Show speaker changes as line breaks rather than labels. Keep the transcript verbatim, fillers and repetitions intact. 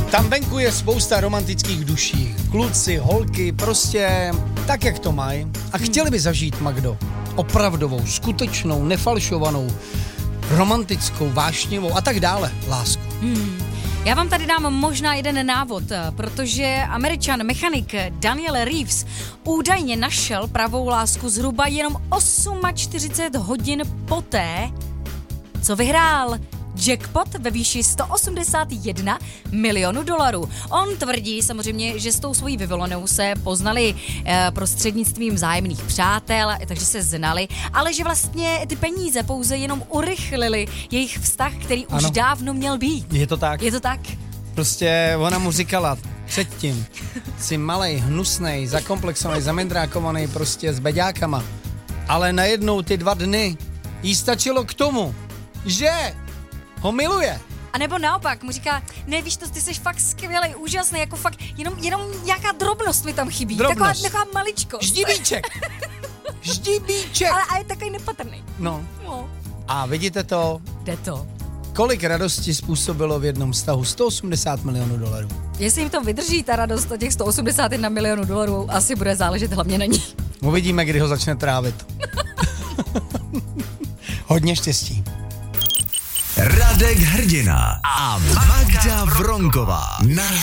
Tam venku je spousta romantických duší. Kluci, holky, prostě tak, jak to mají. A chtěli by zažít, Magdo, opravdovou, skutečnou, nefalšovanou, romantickou, vášnivou a tak dále lásku.
Hmm. Já vám tady dám možná jeden návod, protože Američan mechanik Daniel Reeves údajně našel pravou lásku zhruba jenom čtyřicet osm hodin poté, co vyhrál jackpot ve výši sto osmdesát jedna milionů dolarů. On tvrdí samozřejmě, že s tou svojí vyvolenou se poznali e, prostřednictvím vzájemných přátel, takže se znali, ale že vlastně ty peníze pouze jenom urychlili jejich vztah, který ano. už dávno měl být.
Je to tak.
Je to tak.
Prostě ona mu říkala předtím, jsi malej, hnusnej, zakomplexovaný, zamendrákovaný prostě s beďákama, ale najednou ty dva dny jí stačilo k tomu, že ho miluje.
A nebo naopak, mu říká, ne, víš to, ty jsi fakt skvělej, úžasný, jako fakt, jenom, jenom nějaká drobnost mi tam chybí.
Drobnost.
Taková, taková maličkost.
Ždibíček. Ždibíček.
Ale a je takový nepatrný.
No.
no.
A vidíte to?
Jde to.
Kolik radosti způsobilo v jednom vztahu? sto osmdesát milionů dolarů.
Jestli jim to vydrží, ta radost od těch sto osmdesát jedna milionů dolarů, asi bude záležet hlavně na ní.
Uvidíme, kdy ho začne trávit. Hodně štěstí.
Radek Hrdina a Magda Vronková.